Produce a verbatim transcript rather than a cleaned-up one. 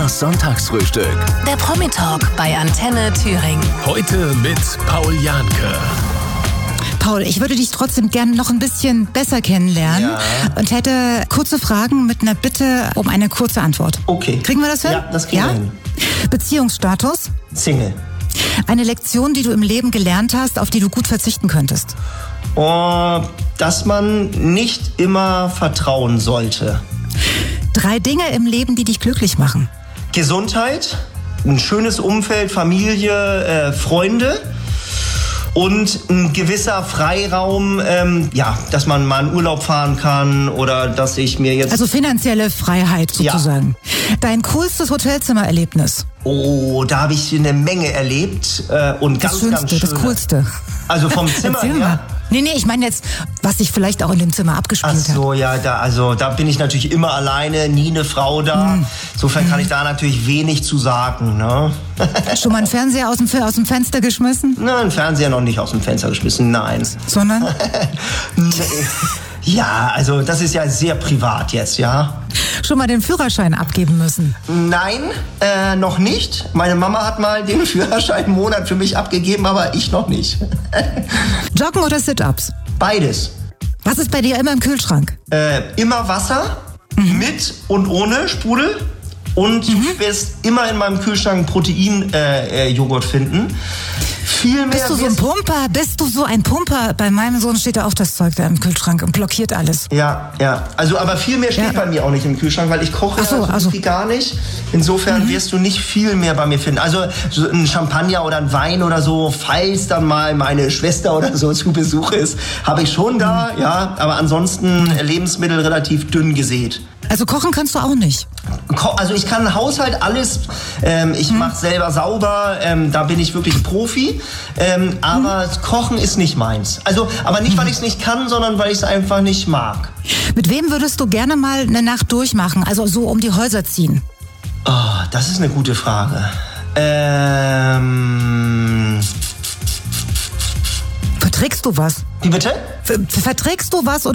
Stars Sonntagsfrühstück. Der Promi-Talk bei Antenne Thüringen. Heute mit Paul Janke. Paul, ich würde dich trotzdem gerne noch ein bisschen besser kennenlernen Ja. und hätte kurze Fragen mit einer Bitte um eine kurze Antwort. Okay. Kriegen wir das hin? Ja, das kriegen wir hin. Beziehungsstatus? Single. Eine Lektion, die du im Leben gelernt hast, auf die du gut verzichten könntest? Oh, dass man nicht immer vertrauen sollte. Drei Dinge im Leben, die dich glücklich machen? Gesundheit, ein schönes Umfeld, Familie, äh, Freunde und ein gewisser Freiraum, ähm, ja, dass man mal in Urlaub fahren kann oder dass ich mir jetzt... Also finanzielle Freiheit Ja. sozusagen. Dein coolstes Hotelzimmererlebnis? Oh, da habe ich eine Menge erlebt äh, und Das ganz, Schönste, ganz schöne. das Coolste. Also vom Zimmer Erzähl her. mal. Nee, nee, ich meine jetzt, was sich vielleicht auch in dem Zimmer abgespielt Ach so, ja, da, also da bin ich natürlich immer alleine, nie eine Frau da. Hm. Insofern kann ich da natürlich wenig zu sagen. Ne? hat. Schon mal einen Fernseher aus dem, aus dem Fenster geschmissen? Na, einen Fernseher noch nicht aus dem Fenster geschmissen, nein. Sondern? Ja, also das ist ja sehr privat jetzt, ja. Schon mal den Führerschein abgeben müssen? Nein, äh, noch nicht. Meine Mama hat mal den Führerschein einen Monat für mich abgegeben, aber ich noch nicht. Joggen oder Sit-Ups? Beides. Was ist bei dir immer im Kühlschrank? Äh, immer Wasser, Mhm. mit und ohne Sprudel. Und du wirst immer in meinem Kühlschrank Protein-Joghurt äh, äh, Joghurt finden. Viel mehr Bist du so ein wirst- Pumper? Bist du so ein Pumper? Bei meinem Sohn steht da auch das Zeug da im Kühlschrank und blockiert alles. Ja, ja. Also, aber viel mehr steht Ja. bei mir auch nicht im Kühlschrank, weil ich koche Ach so, ja so also- gut wie gar nicht. Insofern wirst du nicht viel mehr bei mir finden. Also so ein Champagner oder ein Wein oder so, falls dann mal meine Schwester oder so zu Besuch ist, habe ich schon da, ja. Aber ansonsten Lebensmittel relativ dünn gesät. Also kochen kannst du auch nicht. Ko- Also ich kann Haushalt alles, ähm, ich mache selber sauber, ähm, da bin ich wirklich Profi, ähm, aber Kochen ist nicht meins. Also, aber nicht, weil ich es nicht kann, sondern weil ich es einfach nicht mag. Mit wem würdest du gerne mal eine Nacht durchmachen? Also so um die Häuser ziehen? Oh, das ist eine gute Frage. Ähm, Verträgst du was? wie bitte? Ver- Verträgst du was oder